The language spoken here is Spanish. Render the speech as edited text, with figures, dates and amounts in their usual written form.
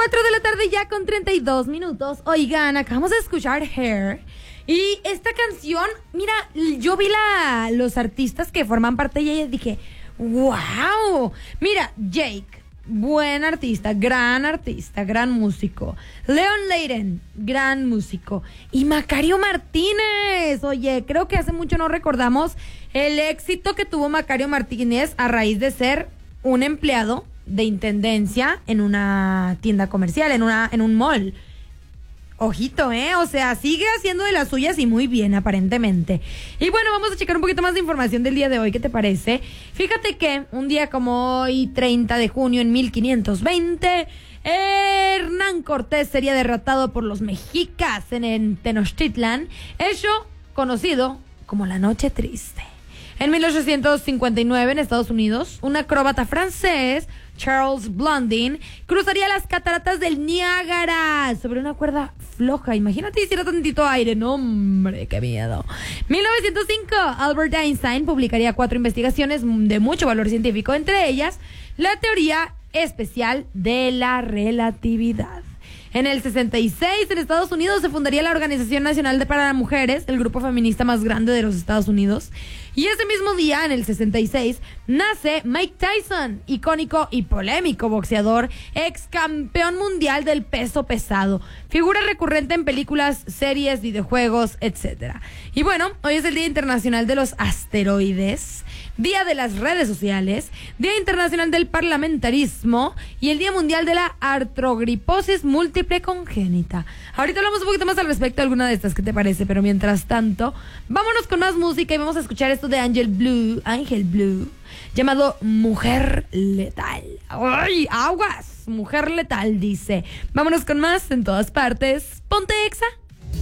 4 de la tarde ya con 32 minutos. Oigan, acabamos de escuchar Hair. Y esta canción, mira, yo vi los artistas que forman parte de ella y dije, wow. Mira, Jake, buen artista, gran músico. Leon Leiden, gran músico. Y Macario Martínez. Oye, creo que hace mucho no recordamos el éxito que tuvo Macario Martínez a raíz de ser un empleado de intendencia en una tienda comercial, en un mall. Ojito, o sea, sigue haciendo de las suyas y muy bien, aparentemente. Y bueno, vamos a checar un poquito más de información del día de hoy, ¿qué te parece? Fíjate que un día como hoy, 30 de junio en 1520, Hernán Cortés sería derrotado por los mexicas en Tenochtitlan, hecho conocido como la Noche Triste. En 1859, en Estados Unidos, un acróbata francés, Charles Blondin, cruzaría las cataratas del Niágara sobre una cuerda floja. Imagínate, hiciera tantito aire. No, hombre, qué miedo. 1905, Albert Einstein publicaría 4 investigaciones de mucho valor científico, entre ellas la teoría especial de la relatividad. En el 66, en Estados Unidos, se fundaría la Organización Nacional para las Mujeres, el grupo feminista más grande de los Estados Unidos. Y ese mismo día, en el 66, nace Mike Tyson, icónico y polémico boxeador, ex campeón mundial del peso pesado, figura recurrente en películas, series, videojuegos, etc. Y bueno, hoy es el Día Internacional de los Asteroides, Día de las Redes Sociales, Día Internacional del Parlamentarismo y el Día Mundial de la Artrogriposis Múltiple Congénita. Ahorita hablamos un poquito más al respecto de alguna de estas, ¿qué te parece? Pero mientras tanto, vámonos con más música y vamos a escuchar esto de Angel Blue, llamado Mujer Letal. ¡Ay, aguas! Mujer Letal, dice. Vámonos con más en todas partes. Ponte Exa.